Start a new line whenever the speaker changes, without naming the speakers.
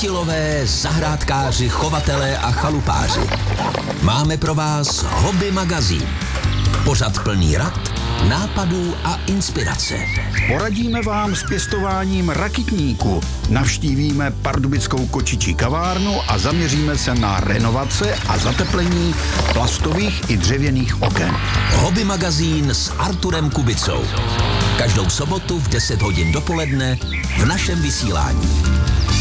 chytilové, zahrádkáři, chovatelé a chalupáři. Máme pro vás Hobby magazín. Pořad plný rad, nápadů a inspirace.
Poradíme vám s pěstováním rakitníku, navštívíme pardubickou kočičí kavárnu a zaměříme se na renovace a zateplení plastových i dřevěných oken.
Hobby magazín s Arturem Kubicou. Každou sobotu v 10 hodin dopoledne v našem vysílání.